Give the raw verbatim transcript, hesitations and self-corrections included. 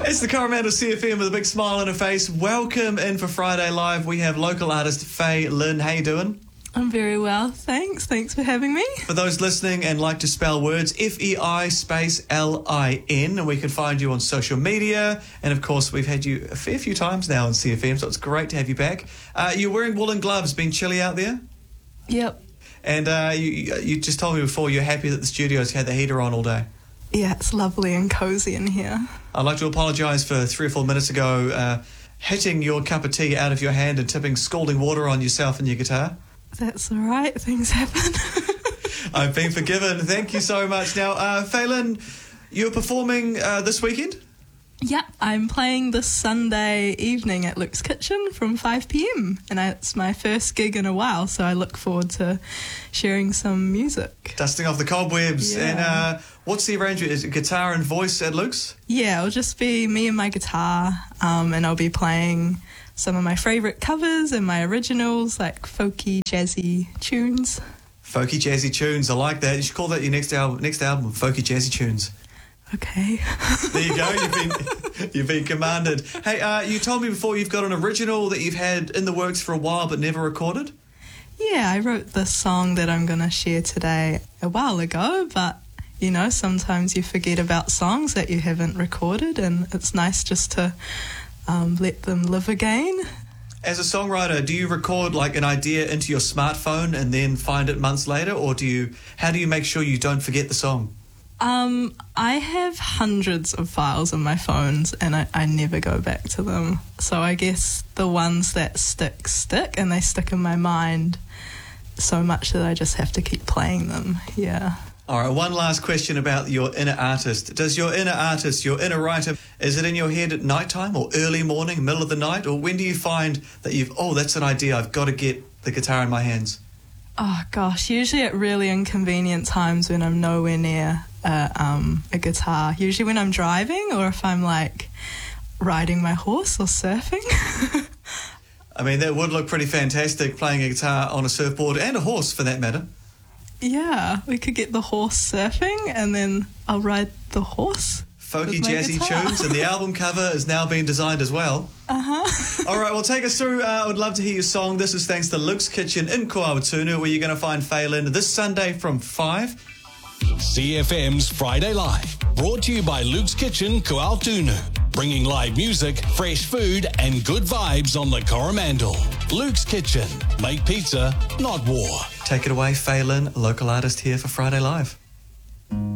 It's the Coromandel C F M with a big smile on her face. Welcome in for Friday Live. We have local artist Faye Lynn. How you doing? I'm very well, thanks. Thanks for having me. For those listening and like to spell words, F E I space L I N, and we can find you on social media. And of course, we've had you a fair few times now on C F M, so it's great to have you back. Uh, you're wearing woolen gloves. Been chilly out there? Yep. And uh, you, you just told me before you're happy that the studio's had the heater on all day. Yeah, it's lovely and cosy in here. I'd like to apologise for three or four minutes ago uh, hitting your cup of tea out of your hand and tipping scalding water on yourself and your guitar. That's all right. Things happen. I've been forgiven. Thank you so much. Now, uh, Faye Lynn, you're performing uh, this weekend? Yeah, I'm playing this Sunday evening at Luke's Kitchen from five p.m. and I, it's my first gig in a while, so I look forward to sharing some music. Dusting off the cobwebs. Yeah. And uh, what's the arrangement? Is it guitar and voice at Luke's? Yeah, it'll just be me and my guitar, um, and I'll be playing some of my favourite covers and my originals, like folky, jazzy tunes. Folky, jazzy tunes. I like that. You should call that your next album, next album, Folky, Jazzy Tunes. Okay. There you go. You've been you've been commanded. Hey, uh, you told me before you've got an original that you've had in the works for a while but never recorded? Yeah, I wrote this song that I'm going to share today a while ago, but, you know, sometimes you forget about songs that you haven't recorded, and it's nice just to um, let them live again. As a songwriter, do you record like an idea into your smartphone and then find it months later, or do you? How do you make sure you don't forget the song? Um, I have hundreds of files on my phones and I, I never go back to them. So I guess the ones that stick, stick, and they stick in my mind so much that I just have to keep playing them. Yeah. All right, one last question about your inner artist. Does your inner artist, your inner writer, is it in your head at night time or early morning, middle of the night? Or when do you find that you've, oh, that's an idea, I've got to get the guitar in my hands? Oh, gosh, usually at really inconvenient times when I'm nowhere near uh, um, a guitar. Usually when I'm driving or if I'm, like, riding my horse or surfing. I mean, that would look pretty fantastic, playing a guitar on a surfboard and a horse, for that matter. Yeah, we could get the horse surfing and then I'll ride the horse. Folky, jazzy guitar. tunes, and the album cover is now being designed as well. Uh-huh. All right, well, take us through. Uh, I would love to hear your song. This is thanks to Luke's Kitchen in Kuawatunu, where you're going to find Faye Lynn this Sunday from five. C F M's Friday Live, brought to you by Luke's Kitchen, Kuaotunu, bringing live music, fresh food and good vibes on the Coromandel. Luke's Kitchen, make pizza, not war. Take it away, Faye Lynn, local artist here for Friday Live.